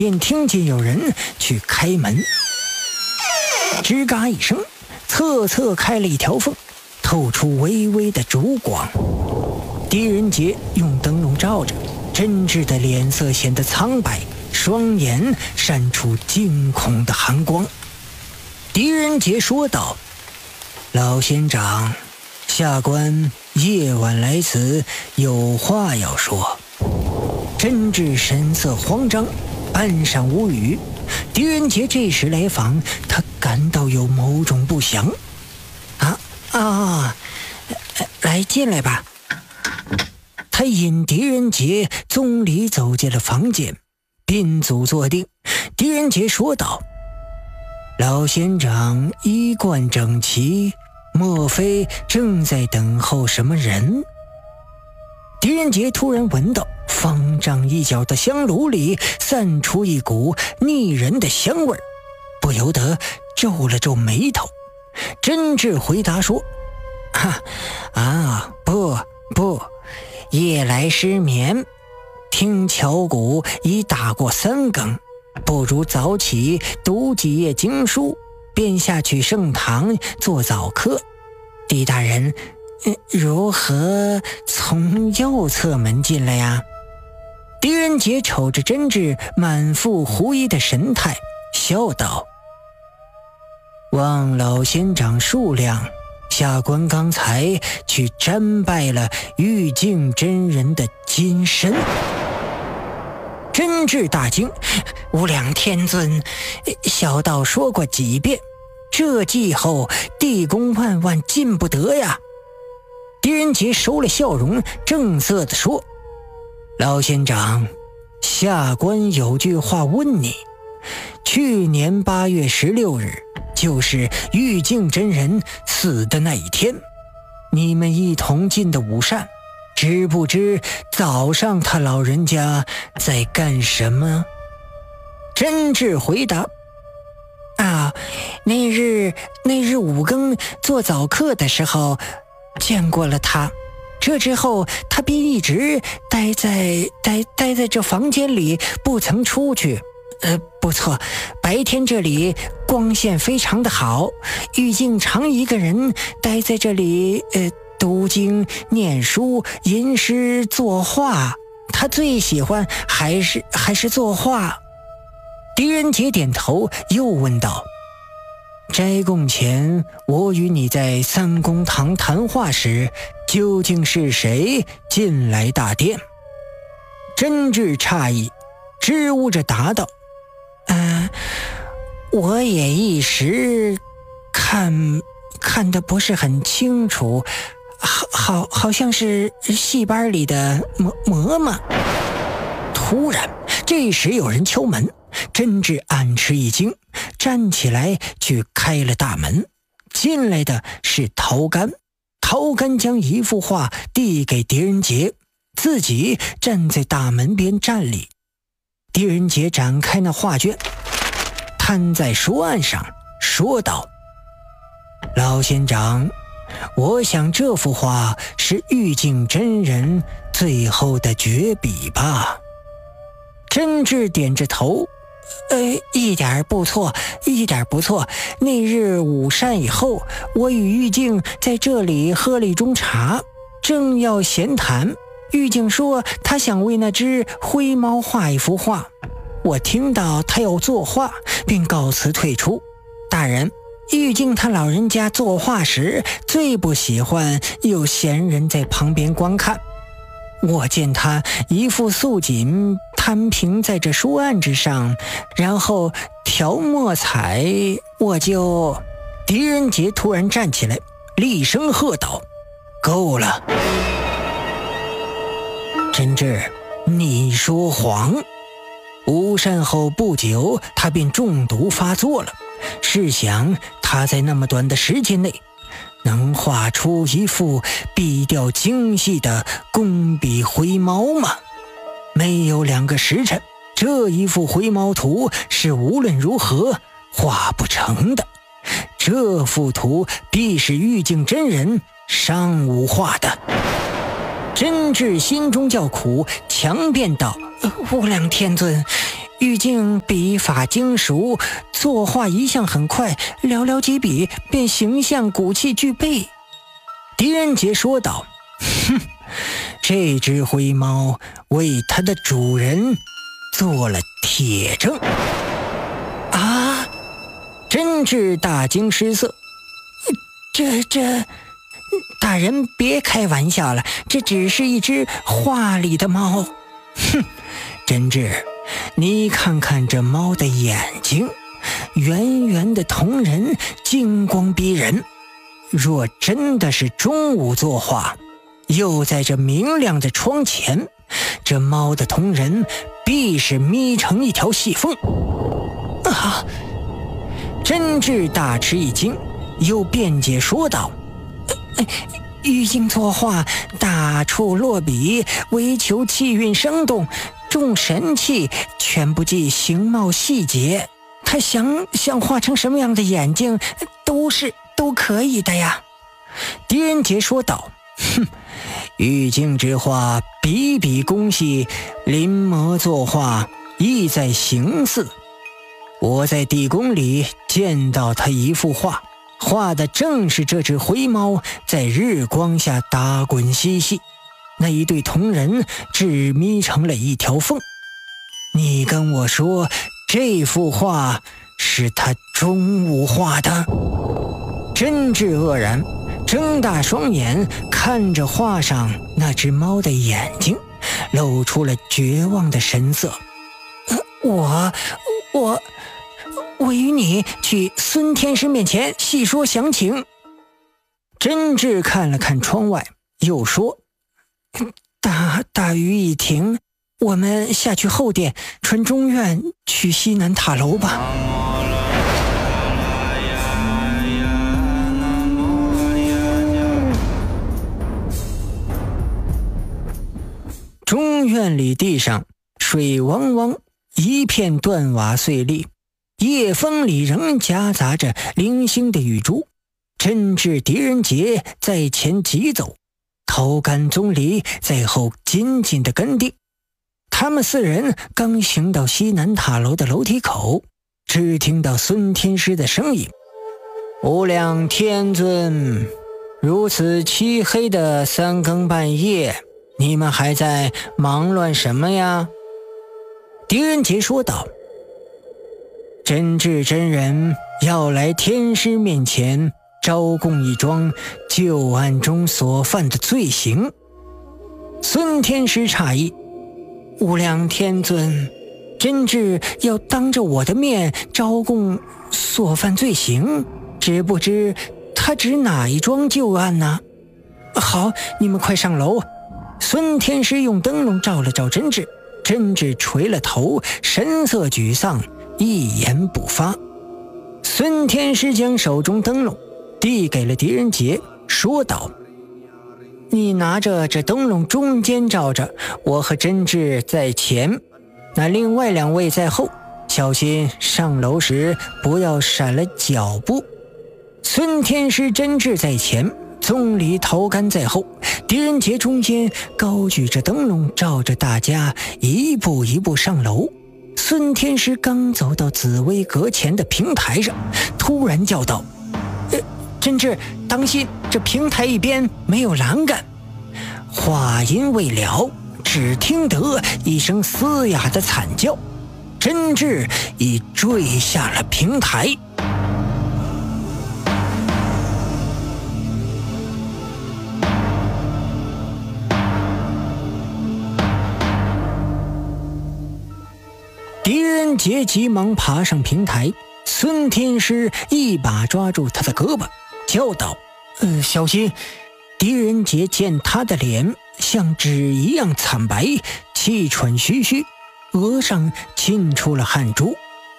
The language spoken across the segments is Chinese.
便听见有人去开门，吱嘎一声，侧侧开了一条缝，透出微微的烛光。狄仁杰用灯笼照着，真挚的脸色显得苍白，双眼闪出惊恐的寒光。狄仁杰说道：“老仙长，下官夜晚来此，有话要说。”真挚神色慌张，半晌无语。狄仁杰这时来访，他感到有某种不祥。来，进来吧。他引狄仁杰宗里走进了房间，宾足坐定。狄仁杰说道：“老仙长衣冠整齐，莫非正在等候什么人？”狄仁杰突然闻到方丈一角的香炉里散出一股腻人的香味，不由得皱了皱眉头。真挚回答说：“不，夜来失眠，听敲鼓已打过3更，不如早起读几页经书，便下去圣堂做早课。狄大人，如何从右侧门进来呀？”狄仁杰瞅着真挚满腹狐疑的神态，笑道：“望老仙长恕谅，下官刚才去瞻拜了玉净真人的金身。”真挚大惊：“无量天尊，小道说过几遍，这季后地宫万万进不得呀。”狄仁杰收了笑容，正色地说：“老仙长，下官有句话问你。去年8月16日，就是玉净真人死的那一天，你们一同进的午膳，知不知早上他老人家在干什么？”真挚回答：“那日5更做早课的时候见过了他，这之后他便一直待在这房间里，不曾出去。不错，白天这里光线非常的好，玉净常一个人待在这里读经念书吟诗作画，他最喜欢还是作画。”狄仁杰点头，又问道：“斋供前，我与你在三公堂谈话时，究竟是谁进来大殿？”真挚诧异，支吾着答道：“我也一时看得不是很清楚，好像是戏班里的嬷嬷。”突然，这时有人敲门，真挚暗吃一惊，站起来去开了大门。进来的是陶干，陶干将一幅画递给狄仁杰，自己站在大门边站立。狄仁杰展开那画卷，摊在书案上，说道：“老仙长，我想这幅画是玉净真人最后的绝笔吧？”真挚点着头：“一点不错。那日午膳以后，我与玉净在这里喝了一盅茶，正要闲谈，玉净说他想为那只灰猫画一幅画。我听到他要作画，便告辞退出。大人，玉净他老人家作画时最不喜欢有闲人在旁边观看。我见他一副素锦摊平在这书案之上，然后调墨彩，我就……”狄仁杰突然站起来，厉声喝道：“够了！真挚，你说谎！午膳后不久，他便中毒发作了。试想，他在那么短的时间内，能画出一幅笔调精细的工笔灰猫吗？没有2个时辰，这一幅灰猫图是无论如何画不成的。这幅图必是玉净真人上午画的。”真挚心中叫苦，强辩道：“无量天尊， 玉净笔法精熟，作画一向很快，寥寥几笔便形象骨气俱备。狄仁杰说道：哼，这只灰猫为它的主人做了铁证。啊！真治大惊失色。这大人别开玩笑了，这只是一只画里的猫。哼，真治，你看看这猫的眼睛，圆圆的瞳仁，金光逼人。若真的是中午作画，又在这明亮的窗前，这猫的瞳仁必是眯成一条细缝。啊！真治大吃一惊，又辩解说道：玉净作画大处落笔，为求气韵生动，重神气，全不计形貌细节。他想画成什么样的眼睛，都可以的呀。狄仁杰说道：哼，玉净之画笔笔工细，临摹作画意在形似。我在地宫里见到他一幅画，画的正是这只灰猫在日光下打滚嬉戏，那一对瞳仁只眯成了一条缝。你跟我说这幅画是他中午画的？真治愕然，睁大双眼看着画上那只猫的眼睛，露出了绝望的神色。我与你去孙天师面前细说详情。真治看了看窗外，又说：大雨已停，我们下去后殿传中院去西南塔楼吧。中院里地上水汪汪，一片断瓦碎砾，夜风里仍夹杂着零星的雨珠。真治狄仁杰在前急走，头干宗离在后紧紧地跟定。他们四人刚行到西南塔楼的楼梯口，只听到孙天师的声音：无量天尊，如此漆黑的三更半夜，你们还在忙乱什么呀？狄仁杰说道：真治真人要来天师面前招供一桩旧案中所犯的罪行。孙天师诧异：无量天尊，真治要当着我的面招供所犯罪行，只不知他指哪一桩旧案呢？好，你们快上楼。孙天师用灯笼照了照真治，真治垂了头，神色沮丧，一言不发。孙天师将手中灯笼递给了狄仁杰，说道：你拿着这灯笼中间照着，我和真治在前，那另外两位在后，小心上楼时不要闪了脚步。孙天师真治在前，宗离头干在后，狄仁杰中间高举着灯笼照着大家一步一步上楼。孙天师刚走到紫薇阁前的平台上，突然叫道：真治，当心，这平台一边没有栏杆。话音未了，只听得一声嘶哑的惨叫，真治已坠下了平台。狄仁杰急忙爬上平台，孙天师一把抓住他的胳膊，叫道：小心！狄仁杰见他的脸像纸一样惨白，气喘吁吁，额上沁出了汗珠。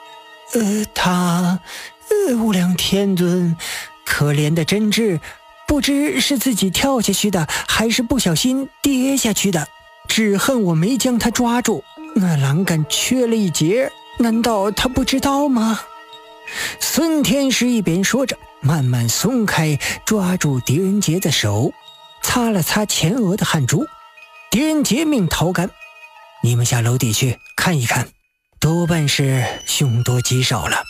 无量天尊，可怜的真治，不知是自己跳下去的，还是不小心跌下去的，只恨我没将他抓住，那栏杆缺了一截，难道他不知道吗？孙天师一边说着，慢慢松开抓住狄仁杰的手，擦了擦前额的汗珠。狄仁杰命头干：你们下楼底去看一看， 多半是凶多吉少了。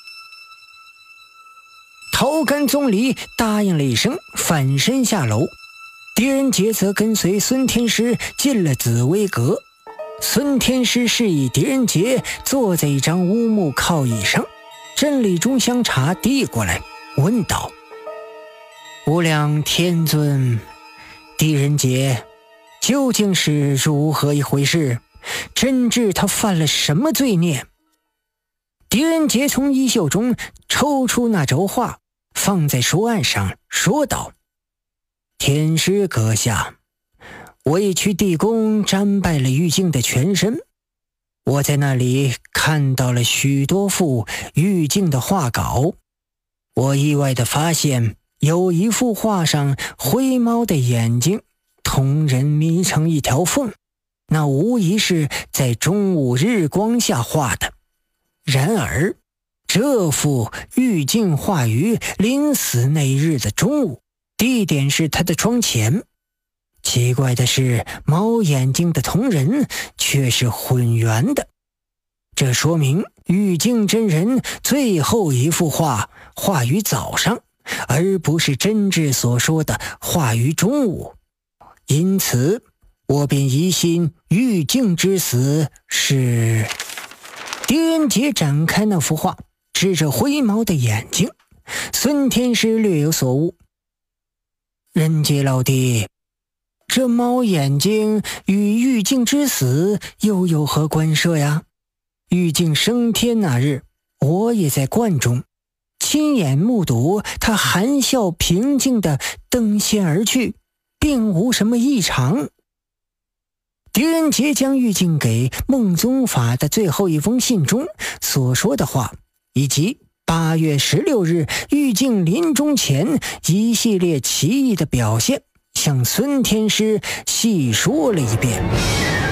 桃干宗理答应了一声，返身下楼。狄仁杰则跟随孙天师进了紫薇阁。孙天师示意狄仁杰坐在一张乌木靠椅上，斟了一盅香茶递过来，问道：无量天尊，狄仁杰究竟是如何一回事？真治他犯了什么罪孽？狄仁杰从衣袖中抽出那轴画，放在书案上，说道：天师阁下，我已去地宫瞻拜了玉净的全身，我在那里看到了许多幅玉净的画稿。我意外地发现，有一幅画上灰猫的眼睛同人眯成一条缝，那无疑是在中午日光下画的。然而这幅玉净画于临死那日的中午，地点是他的窗前。奇怪的是，猫眼睛的同人却是混元的，这说明玉净真人最后一幅画画于早上，而不是真治所说的画于中午。因此我便疑心玉净之死是……狄仁杰展开那幅画，指着灰猫的眼睛。孙天师略有所悟：仁杰老弟，这猫眼睛与玉净之死又有何关涉呀？玉净升天那日，我也在观中，亲眼目睹他含笑平静地登仙而去，并无什么异常。狄仁杰将玉净给孟宗法的最后一封信中所说的话，以及8月16日玉净临终前一系列奇异的表现，向孙天师细说了一遍。